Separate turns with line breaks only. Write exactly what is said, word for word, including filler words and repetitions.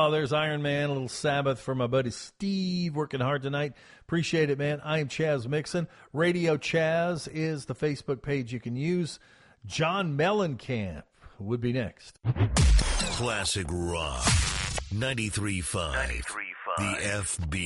Oh, there's Iron Man, a little Sabbath for my buddy Steve, working hard tonight. Appreciate it, man. I am Chaz Mixon. Radio Chaz is the Facebook page you can use. John Mellencamp would be next.
Classic Rock. ninety-three point five. The F B.